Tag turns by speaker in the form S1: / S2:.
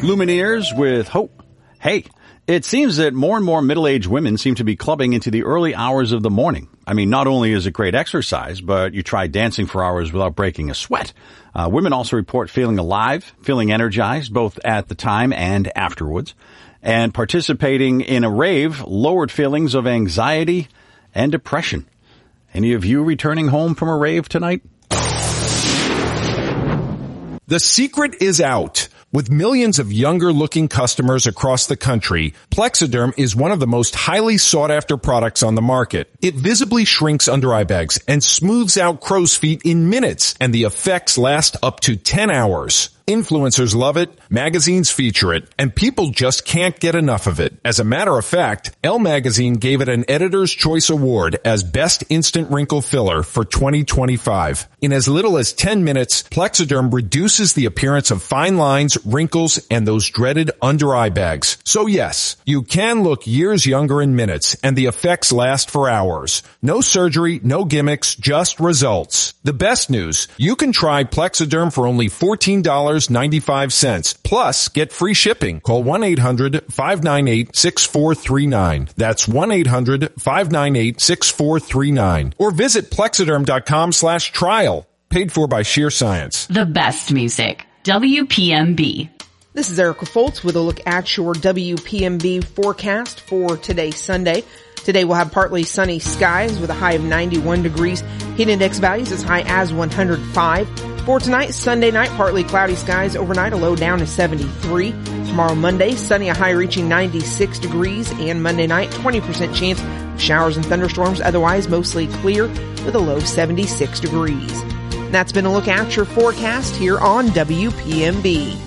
S1: Lumineers with Hope. Hey, it seems that more and more middle-aged women seem to be clubbing into the early hours of the morning. I mean, not only is it great exercise, but you try dancing for hours without breaking a sweat. Women also report feeling alive, feeling energized, both at the time and afterwards. And participating in a rave lowered feelings of anxiety and depression. Any of you returning home from a rave tonight?
S2: The secret is out. With millions of younger-looking customers across the country, Plexiderm is one of the most highly sought-after products on the market. It visibly shrinks under-eye bags and smooths out crow's feet in minutes, and the effects last up to 10 hours. Influencers love it, magazines feature it, and people just can't get enough of it. As a matter of fact, Elle magazine gave it an Editor's Choice Award as Best Instant Wrinkle Filler for 2025. In as little as 10 minutes, Plexiderm reduces the appearance of fine lines, wrinkles, and those dreaded under-eye bags. So yes, you can look years younger in minutes, and the effects last for hours. No surgery, no gimmicks, just results. The best news, you can try Plexiderm for only $14.95. Plus, get free shipping. Call 1-800-598-6439. That's 1-800-598-6439. Or visit Plexiderm.com/trial. Paid for by Sheer Science.
S3: The best music. WPMB.
S4: This is Erica Foltz with a look at your WPMB forecast for today, Sunday. Today we'll have partly sunny skies with a high of 91 degrees. Heat index values as high as 105. For tonight, Sunday night, partly cloudy skies overnight, a low down to 73. Tomorrow, Monday, sunny, a high reaching 96 degrees. And Monday night, 20% chance of showers and thunderstorms, otherwise mostly clear with a low 76 degrees. And that's been a look at your forecast here on WPMB.